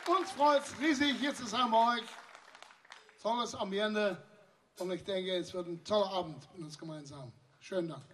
Uns freut es riesig, hier zu sein bei euch. Tolles Ambiente. Und ich denke, es wird ein toller Abend mit uns gemeinsam. Schönen Dank.